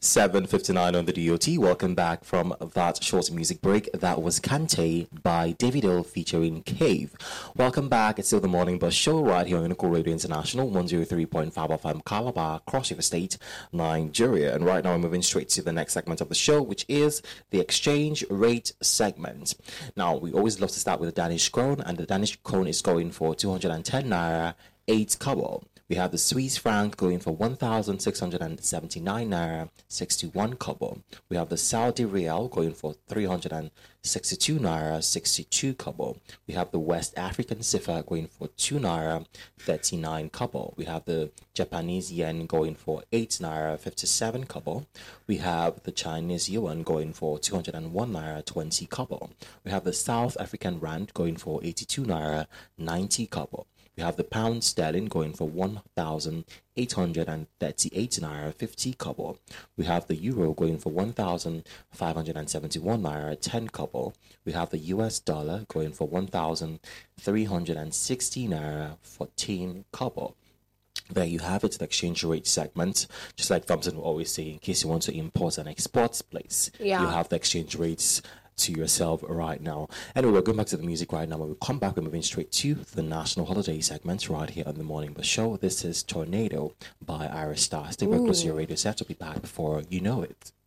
7:59 on the DOT. Welcome back from that short music break. That was Kante by Davido featuring Cave. Welcome back. It's still the Morning Bus Show right here on Unico Radio International, 103.5 FM Calabar, Cross River State, Nigeria. And right now we're moving straight to the next segment of the show, which is the exchange rate segment. Now, we always love to start with the Danish krone, and the Danish krone is going for 210 naira, 8 kobo. We have the Swiss franc going for 1,679 naira, 61 kobo. We have the Saudi Rial going for 362 naira, 62 kobo. We have the West African Cipher going for 2 naira, 39 kobo. We have the Japanese yen going for 8 naira, 57 kobo. We have the Chinese yuan going for 201 naira, 20 kobo. We have the South African rand going for 82 naira, 90 kobo. We have the pound sterling going for 1,838 naira, 50 kobo. We have the euro going for 1,571 naira, 10 kobo. We have the US dollar going for 1,360 naira, 14 kobo. There you have it, the exchange rate segment. Just like Thompson will always say, in case you want to import and export, place, you have the exchange rates to yourself right now. Anyway, we're going back to the music right now. When we come back, we're moving straight to the national holiday segment right here on the Morning Bus Show. This is Tornado by Iris Star. Stay very close to your radio set. We'll be back before you know it.